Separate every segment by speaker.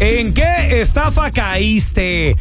Speaker 1: ¿En qué estafa caíste?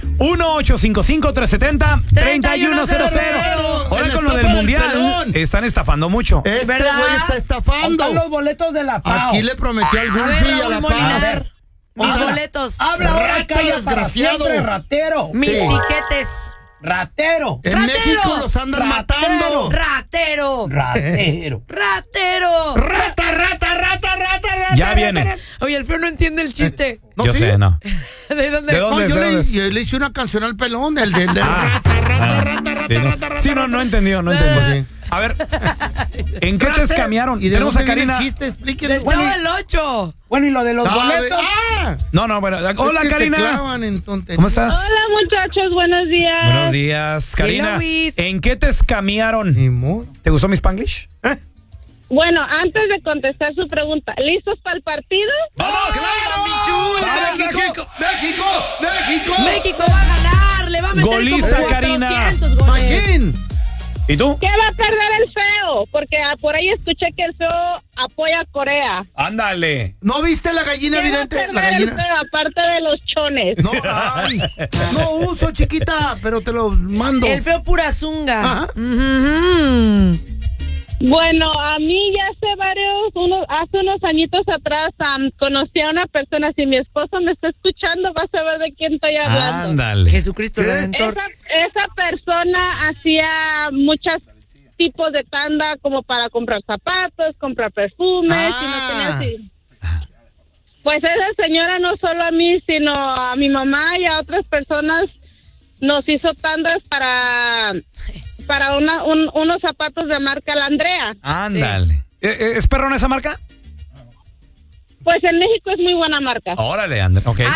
Speaker 1: 1-855-370-3100. Ahora con lo del mundial están estafando mucho.
Speaker 2: Este güey está estafando.
Speaker 3: Están los boletos de la PAO.
Speaker 2: Aquí le prometió algún
Speaker 4: A ver,
Speaker 2: día a la
Speaker 4: Raúl Molina, a
Speaker 2: PAO.
Speaker 4: ver. Mis boletos.
Speaker 3: Habla ahora,
Speaker 2: Rata
Speaker 3: calla para
Speaker 2: desgraciado.
Speaker 3: siempre, ratero.
Speaker 4: Mis
Speaker 3: Sí.
Speaker 4: tiquetes.
Speaker 3: Ratero.
Speaker 2: En
Speaker 4: ¡Ratero!
Speaker 2: México los andan matando.
Speaker 4: Ratero.
Speaker 3: Ratero.
Speaker 4: Ratero.
Speaker 2: Rata.
Speaker 1: Ya viene.
Speaker 4: Oye, el feo no entiende el chiste.
Speaker 2: ¿No,
Speaker 1: Yo
Speaker 2: sí?
Speaker 1: sé, no.
Speaker 4: ¿De dónde?
Speaker 1: ¿De dónde?
Speaker 2: No,
Speaker 1: ¿De
Speaker 2: yo le hice una canción al pelón del rata.
Speaker 1: Sí, no entendió.
Speaker 2: Sí.
Speaker 1: A ver, ¿en qué te escamearon?
Speaker 2: ¿Y de
Speaker 1: Tenemos a
Speaker 2: dónde viene
Speaker 1: Karina.
Speaker 2: el chiste? Explíquenle.
Speaker 4: Del Chavo del 8.
Speaker 3: Bueno, ¿y lo de los boletos?
Speaker 1: No, bueno. Hola,
Speaker 2: Es que
Speaker 1: Karina.
Speaker 2: se clavan en tonterías.
Speaker 1: ¿Cómo estás?
Speaker 5: Hola muchachos, buenos días.
Speaker 1: Buenos días, Karina.
Speaker 4: Hello, Luis.
Speaker 1: ¿En qué te escamearon?
Speaker 2: Ni modo.
Speaker 1: ¿Te gustó mi Spanglish?
Speaker 5: Bueno, antes de contestar su pregunta, ¿listos para el partido?
Speaker 1: ¡Vamos,
Speaker 4: mi chula!
Speaker 2: ¡México!
Speaker 4: México va a ganar. Le va a meter
Speaker 1: Goliza,
Speaker 4: como 400
Speaker 1: Karina.
Speaker 4: goles.
Speaker 2: Machín.
Speaker 1: ¿Y tú?
Speaker 5: ¿Qué va a perder el feo? Porque por ahí escuché que el feo apoya a Corea.
Speaker 1: Ándale.
Speaker 2: ¿No viste la gallina
Speaker 5: ¿Qué va a
Speaker 2: evidente?
Speaker 5: perder
Speaker 2: La
Speaker 5: el
Speaker 2: gallina.
Speaker 5: feo aparte de los chones?
Speaker 2: No, no uso, chiquita, pero te lo mando.
Speaker 4: El feo pura zunga.
Speaker 2: Ajá.
Speaker 5: Bueno, a mí ya hace hace unos añitos atrás conocí a una persona. Si mi esposo me está escuchando, va a saber de quién estoy hablando.
Speaker 1: Ándale.
Speaker 4: Jesucristo Redentor.
Speaker 5: Esa persona hacía muchos tipos de tanda como para comprar zapatos, comprar perfumes, y no tenía así. Pues esa señora no solo a mí, sino a mi mamá y a otras personas nos hizo tandas para unos zapatos de marca La Andrea.
Speaker 1: Ándale. ¿Es perrona esa marca?
Speaker 5: Pues en México es muy buena marca.
Speaker 1: Órale, André. Ok.